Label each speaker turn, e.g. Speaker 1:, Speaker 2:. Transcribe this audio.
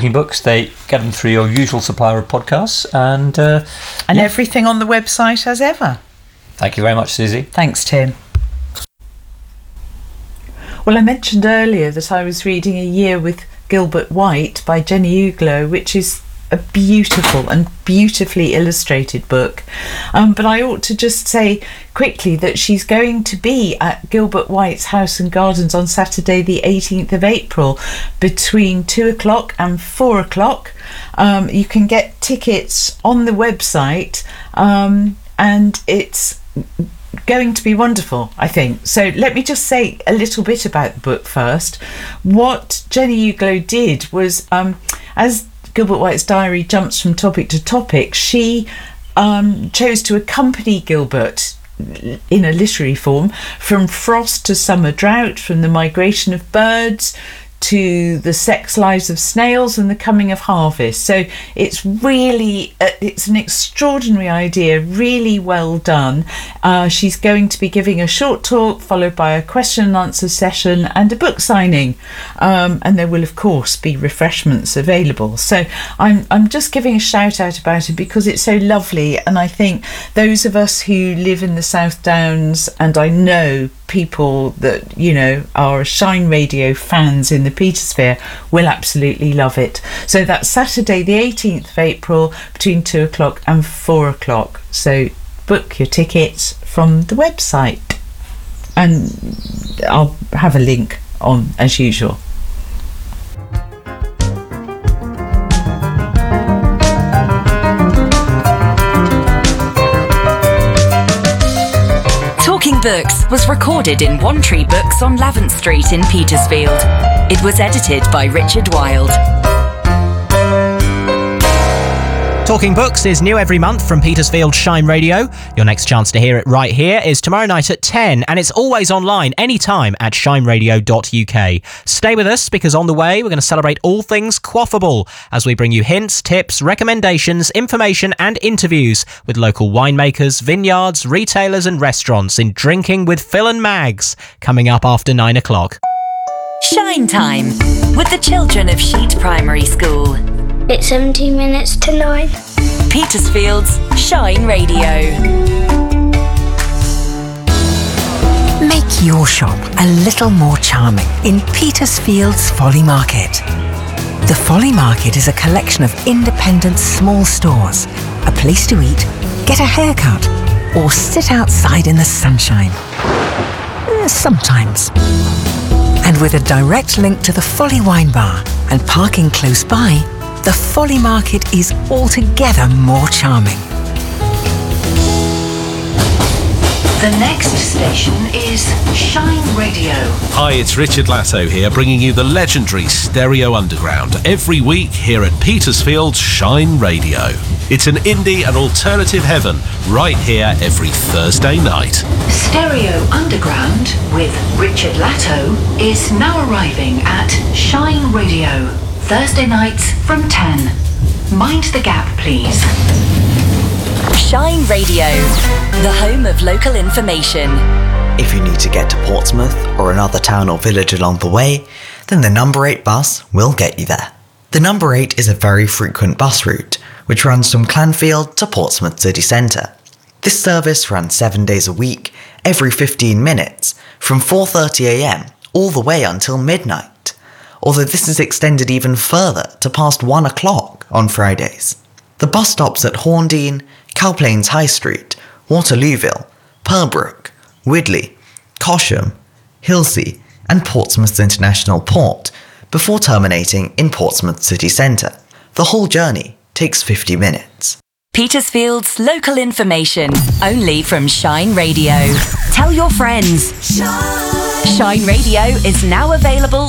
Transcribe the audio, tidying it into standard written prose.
Speaker 1: Talking Books. They get them through your usual supplier of podcasts. And
Speaker 2: everything on the website as ever.
Speaker 1: Thank you very much, Susie.
Speaker 2: Thanks, Tim. Well, I mentioned earlier that I was reading A Year with Gilbert White by Jenny Uglow, which is a beautiful and beautifully illustrated book. But I ought to just say quickly that she's going to be at Gilbert White's House and Gardens on Saturday the 18th of April between 2 o'clock and 4 o'clock. You can get tickets on the website, and it's going to be wonderful, I think. So let me just say a little bit about the book first. What Jenny Uglow did was, as Gilbert White's diary jumps from topic to topic, she chose to accompany Gilbert in a literary form from frost to summer drought, from the migration of birds to the sex lives of snails and the coming of harvest. So it's really, it's an extraordinary idea, really well done. She's going to be giving a short talk followed by a question and answer session and a book signing. And there will, of course, be refreshments available. So I'm just giving a shout out about it because it's so lovely. And I think those of us who live in the South Downs, and I know people that, you know, are Shine Radio fans in the Petersphere, will absolutely love it. So that's Saturday the 18th of April between 2 o'clock and 4 o'clock. So book your tickets from the website, and I'll have a link on as usual.
Speaker 3: Talking Books was recorded in One Tree Books on Lavant Street in Petersfield. It was edited by Richard Wilde.
Speaker 4: Talking Books is new every month from Petersfield Shine Radio. Your next chance to hear it right here is tomorrow night at 10, and it's always online anytime at shineradio.uk. Stay with us because on the way we're going to celebrate all things quaffable as we bring you hints, tips, recommendations, information and interviews with local winemakers, vineyards, retailers and restaurants in Drinking with Phil and Mags, coming up after 9 o'clock.
Speaker 3: Shine Time with the children of Sheet Primary School.
Speaker 5: It's 17 minutes to 9.
Speaker 3: Petersfield's Shine Radio.
Speaker 6: Make your shop a little more charming in Petersfield's Folly Market. The Folly Market is a collection of independent small stores, a place to eat, get a haircut, or sit outside in the sunshine. Sometimes. And with a direct link to the Folly Wine Bar and parking close by, the Folly Market is altogether more charming.
Speaker 7: The next station is Shine Radio.
Speaker 8: Hi, it's Richard Latto here, bringing you the legendary Stereo Underground every week here at Petersfield's Shine Radio. It's an indie and alternative heaven right here every Thursday night.
Speaker 7: Stereo Underground with Richard Latto is now arriving at Shine Radio, Thursday nights from 10. Mind the gap, please.
Speaker 3: Shine Radio, the home of local information.
Speaker 9: If you need to get to Portsmouth or another town or village along the way, then the number 8 bus will get you there. The number 8 is a very frequent bus route, which runs from Clanfield to Portsmouth city centre. This service runs 7 days a week, every 15 minutes, from 4:30 a.m. all the way until midnight, although this is extended even further to past 1 o'clock on Fridays. The bus stops at Horndean, Cowplains High Street, Waterlooville, Purbrook, Widley, Cosham, Hilsea and Portsmouth International Port before terminating in Portsmouth city centre. The whole journey takes 50 minutes.
Speaker 3: Petersfield's local information, only from Shine Radio. Tell your friends. Shine Radio is now available